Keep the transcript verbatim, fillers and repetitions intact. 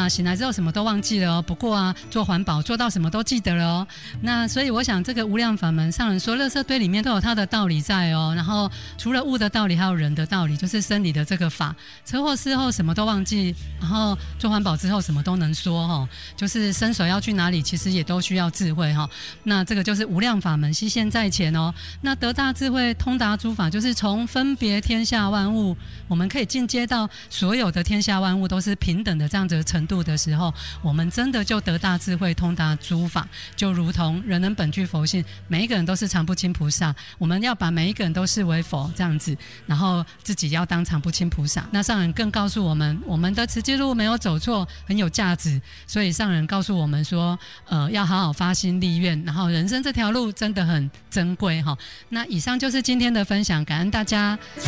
那醒来之后什么都忘记了哦，不过啊，做环保做到什么都记得了哦。那所以我想，这个无量法门，上人说，垃圾堆里面都有它的道理在哦。然后除了物的道理，还有人的道理，就是生理的这个法。车祸事后什么都忘记，然后做环保之后什么都能说哦。就是伸手要去哪里，其实也都需要智慧哈。那这个就是无量法门，悉现在前哦。那得大智慧，通达诸法，就是从分别天下万物，我们可以进阶到所有的天下万物都是平等的这样子的程度的时候，我们真的就得大智慧，通达诸法，就如同人人本具佛性，每一个人都是常不轻菩萨，我们要把每一个人都视为佛这样子，然后自己要当常不轻菩萨。那上人更告诉我们，我们的持戒路没有走错，很有价值，所以上人告诉我们说，呃，要好好发心立愿，然后人生这条路真的很珍贵哈。那以上就是今天的分享，感恩大家。